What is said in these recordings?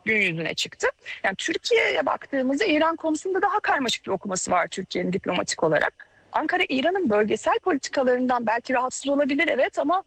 gün yüzüne çıktı. Yani Türkiye'ye baktığımızda İran konusunda daha karmaşık bir okuması var Türkiye'nin diplomatik olarak. Ankara İran'ın bölgesel politikalarından belki rahatsız olabilir, evet, ama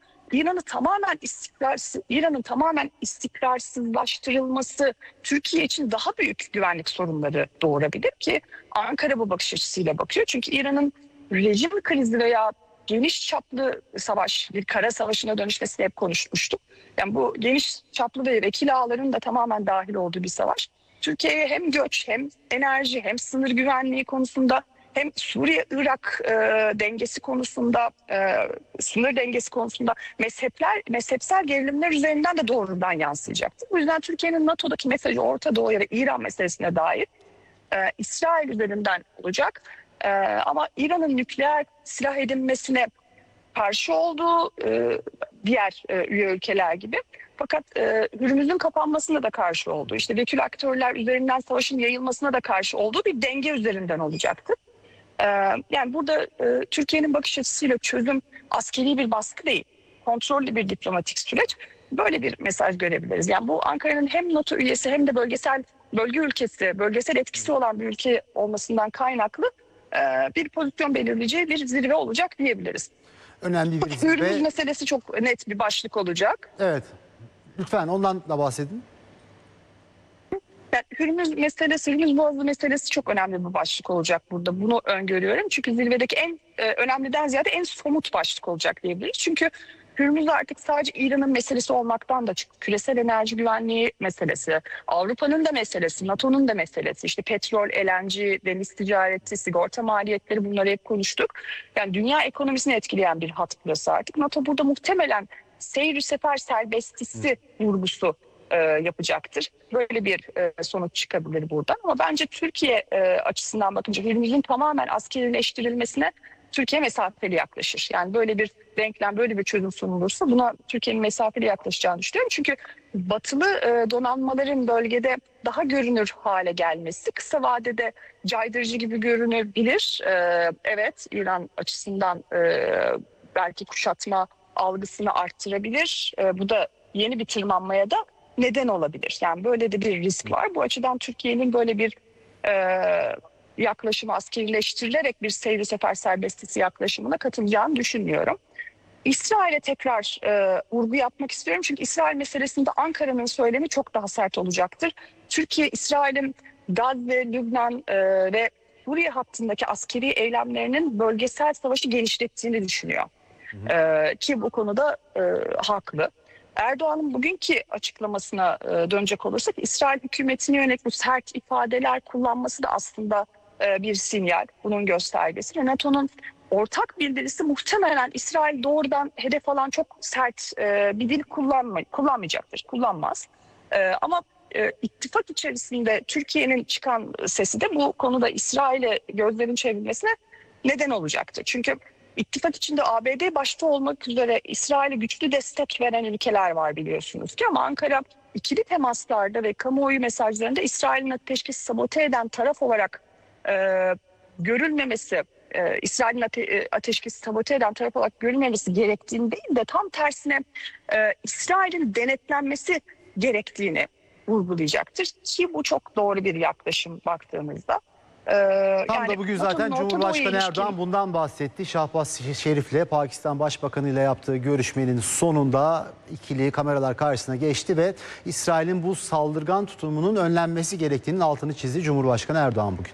İran'ın tamamen istikrarsızlaştırılması Türkiye için daha büyük güvenlik sorunları doğurabilir ki Ankara bu bakış açısıyla bakıyor. Çünkü İran'ın rejim krizi veya geniş çaplı savaş, bir kara savaşına dönüşmesini hep konuşmuştuk. Yani bu geniş çaplı ve vekil ağların da tamamen dahil olduğu bir savaş. Türkiye'ye hem göç, hem enerji, hem sınır güvenliği konusunda, hem Suriye-Irak dengesi konusunda, sınır dengesi konusunda mezhepsel gerilimler üzerinden de doğrudan yansıyacaktır. Bu yüzden Türkiye'nin NATO'daki mesajı Orta Doğu ya da İran meselesine dair İsrail üzerinden olacak. Ama İran'ın nükleer silah edinmesine karşı olduğu diğer üye ülkeler gibi. Fakat Hürmüz'ün kapanmasına da karşı olduğu, işte vekil aktörler üzerinden savaşın yayılmasına da karşı olduğu bir denge üzerinden olacaktır. Yani burada Türkiye'nin bakış açısıyla çözüm askeri bir baskı değil, kontrollü bir diplomatik süreç. Böyle bir mesaj görebiliriz. Yani bu Ankara'nın hem NATO üyesi hem de bölgesel etkisi olan bir ülke olmasından kaynaklı bir pozisyon belirleyeceği bir zirve olacak diyebiliriz. Önemli bir zirve. Hürmüz meselesi çok net bir başlık olacak. Evet. Lütfen ondan da bahsedin. Yani Hürmüz Boğazı meselesi çok önemli bir başlık olacak burada. Bunu öngörüyorum. Çünkü zirvedeki en önemliden ziyade en somut başlık olacak diyebiliriz. Çünkü Hürmüz artık sadece İran'ın meselesi olmaktan da çıktı. Küresel enerji güvenliği meselesi, Avrupa'nın da meselesi, NATO'nun da meselesi. İşte petrol, LNG, deniz ticareti, sigorta maliyetleri, bunları hep konuştuk. Yani dünya ekonomisini etkileyen bir hat burası artık. NATO burada muhtemelen seyir sefer serbestisi vurgusu yapacaktır. Böyle bir sonuç çıkabilir buradan. Ama bence Türkiye açısından bakınca Hürmüz'ün tamamen askerileştirilmesine Türkiye mesafeli yaklaşır. Yani böyle bir denklem, böyle bir çözüm sunulursa buna Türkiye'nin mesafeli yaklaşacağını düşünüyorum. Çünkü batılı donanmaların bölgede daha görünür hale gelmesi kısa vadede caydırıcı gibi görünebilir. Evet, İran açısından belki kuşatma algısını arttırabilir. Bu da yeni bir tırmanmaya da neden olabilir. Yani böyle de bir risk var. Bu açıdan Türkiye'nin böyle bir yaklaşımı askerileştirilerek bir seyri sefer serbestisi yaklaşımına katılacağını düşünmüyorum. İsrail'e tekrar vurgu yapmak istiyorum. Çünkü İsrail meselesinde Ankara'nın söylemi çok daha sert olacaktır. Türkiye, İsrail'in Gazze, Lübnan ve Suriye hattındaki askeri eylemlerinin bölgesel savaşı genişlettiğini düşünüyor. Ki bu konuda haklı. Erdoğan'ın bugünkü açıklamasına dönecek olursak, İsrail hükümetine yönelik bu sert ifadeler kullanması da aslında bir sinyal, bunun göstergesi. Ve NATO'nun ortak bildirisi muhtemelen İsrail doğrudan hedef alan çok sert bir dil kullanmayacaktır, kullanmaz. Ama ittifak içerisinde Türkiye'nin çıkan sesi de bu konuda İsrail'e gözlerin çevrilmesine neden olacaktır. Çünkü İttifak içinde ABD başta olmak üzere İsrail'e güçlü destek veren ülkeler var, biliyorsunuz ki, ama Ankara ikili temaslarda ve kamuoyu mesajlarında İsrail'in ateşkesi sabote eden taraf olarak görülmemesi, İsrail'in ateşkesi sabote eden taraf olarak görülmemesi gerektiğini değil de tam tersine İsrail'in denetlenmesi gerektiğini vurgulayacaktır. Ki bu çok doğru bir yaklaşım baktığımızda. Tam da bugün zaten Cumhurbaşkanı Erdoğan bundan bahsetti. Şahbaz Şerif'le Pakistan Başbakanı ile yaptığı görüşmenin sonunda ikili kameralar karşısına geçti ve İsrail'in bu saldırgan tutumunun önlenmesi gerektiğinin altını çizdi Cumhurbaşkanı Erdoğan bugün.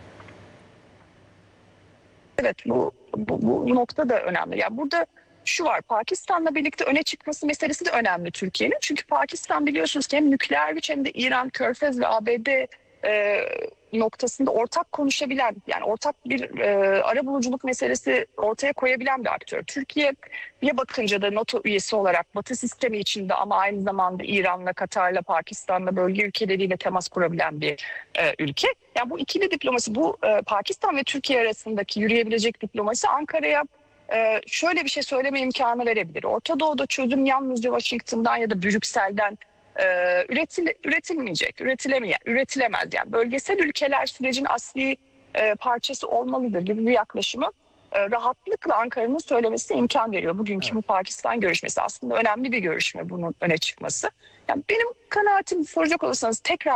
Evet, bu nokta da önemli. Yani burada şu var, Pakistan'la birlikte öne çıkması meselesi de önemli Türkiye'nin. Çünkü Pakistan, biliyorsunuz ki, hem nükleer güç hem de İran, Körfez ve ABD noktasında ortak konuşabilen, yani ortak bir arabuluculuk meselesi ortaya koyabilen bir aktör. Türkiye'ye bakınca da NATO üyesi olarak Batı sistemi içinde ama aynı zamanda İran'la, Katar'la, Pakistan'la, bölge ülkeleriyle temas kurabilen bir ülke. Yani bu ikili diplomasi, bu Pakistan ve Türkiye arasındaki yürüyebilecek diplomasi Ankara'ya şöyle bir şey söyleme imkanı verebilir. Orta Doğu'da çözüm yalnızca Washington'dan ya da Brüksel'den üretilemez. Yani bölgesel ülkeler sürecin asli parçası olmalıdır gibi bir yaklaşımı rahatlıkla Ankara'nın söylemesi imkan veriyor. Bugünkü bu Pakistan görüşmesi aslında önemli bir görüşme, bunun öne çıkması. Yani benim kanaatim, soracak olursanız, tekrar